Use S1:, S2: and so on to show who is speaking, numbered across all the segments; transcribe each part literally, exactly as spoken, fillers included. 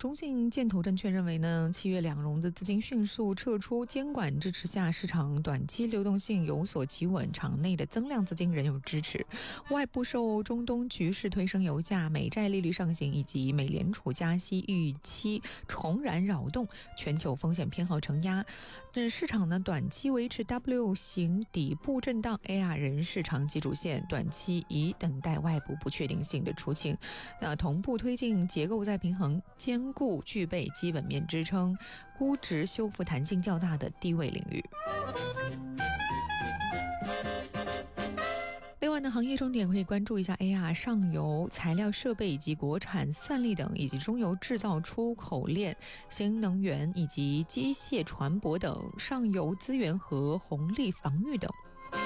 S1: 中信建投证券认为呢，七月两融的资金迅速撤出，监管支持下，市场短期流动性有所企稳，场内的增量资金仍有支持。外部受中东局势推升油价、美债利率上行以及美联储加息预期重燃扰动，全球风险偏好承压。这市场呢，短期维持 W 型底部震荡 ，A R 仍是长期主线，短期以等待外部不确定性的出清。那同步推进结构再平衡，兼顾具备基本面支撑、估值修复弹性较大的低位领域。另外呢，行业重点可以关注一下 A R 上游材料设备以及国产算力等，以及中游制造出口链、新能源以及机械船舶等，上游资源和红利防御等。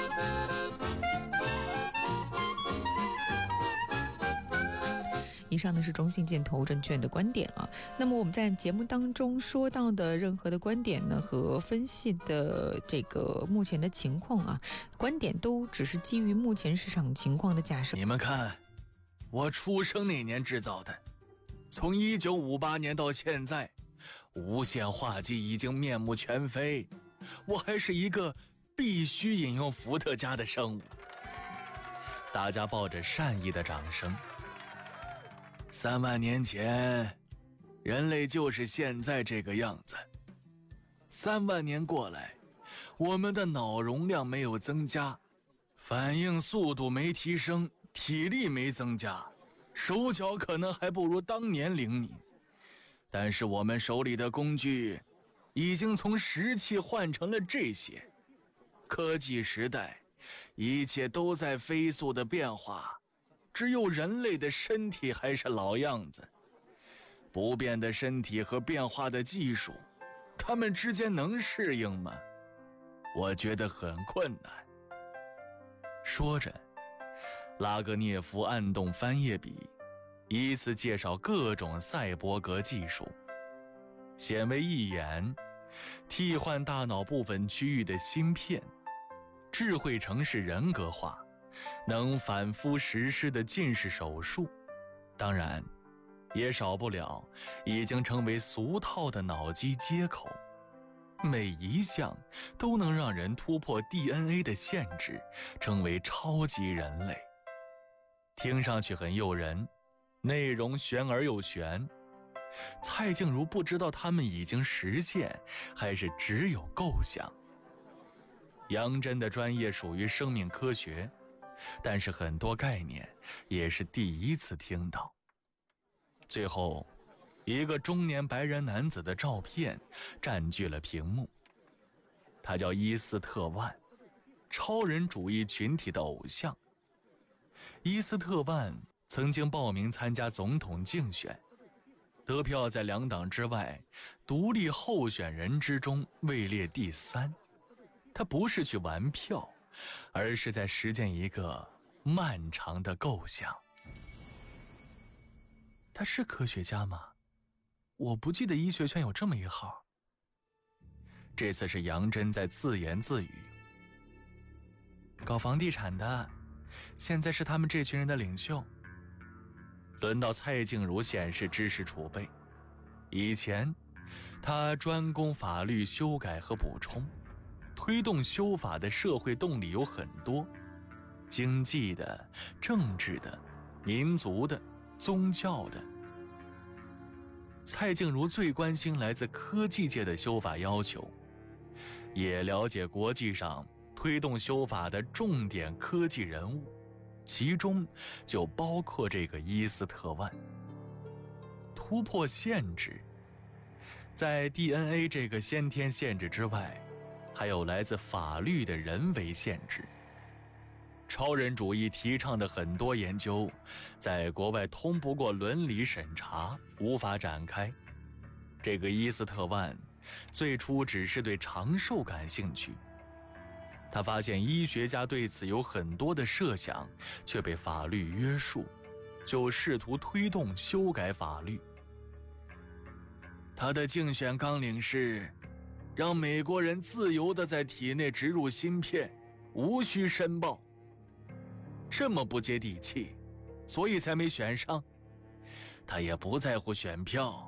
S1: 以上呢是中信建投证券的观点啊。那么我们在节目当中说到的任何的观点呢，和分析的这个目前的情况啊，观点都只是基于目前市场情况的假设。
S2: 你们看，我出生那年制造的，从一九五八年到现在，无线话机已经面目全非，我还是一个必须饮用伏特加的生物。大家抱着善意的掌声。三万年前，人类就是现在这个样子。三万年过来，我们的脑容量没有增加，反应速度没提升，体力没增加，手脚可能还不如当年灵敏。但是我们手里的工具，已经从石器换成了这些。科技时代，一切都在飞速的变化。只有人类的身体还是老样子，不变的身体和变化的技术，他们之间能适应吗？我觉得很困难。说着，拉格涅夫按动翻页笔，依次介绍各种赛博格技术，显为一言，替换大脑部分区域的芯片，智慧城市人格化，能反复实施的近视手术，当然也少不了已经成为俗套的脑机接口，每一项都能让人突破 D N A 的限制，成为超级人类。听上去很诱人，内容玄而又玄。蔡静茹不知道他们已经实现，还是只有构想。杨真的专业属于生命科学，但是很多概念也是第一次听到。最后，一个中年白人男子的照片占据了屏幕，他叫伊斯特万，超人主义群体的偶像。伊斯特万曾经报名参加总统竞选，得票在两党之外独立候选人之中位列第三。他不是去玩票，而是在实践一个漫长的构想。他是科学家吗？我不记得医学圈有这么一号。这次是杨真在自言自语。搞房地产的，现在是他们这群人的领袖。轮到蔡静茹显示知识储备。以前，他专攻法律修改和补充。推动修法的社会动力有很多，经济的、政治的、民族的、宗教的。蔡静茹最关心来自科技界的修法要求，也了解国际上推动修法的重点科技人物，其中就包括这个伊斯特万。突破限制，在 D N A 这个先天限制之外，还有来自法律的人为限制。超人主义提倡的很多研究，在国外通不过伦理审查，无法展开。这个伊斯特万最初只是对长寿感兴趣，他发现医学家对此有很多的设想，却被法律约束，就试图推动修改法律。他的竞选纲领是让美国人自由地在体内植入芯片，无需申报。这么不接地气，所以才没选上。他也不在乎选票，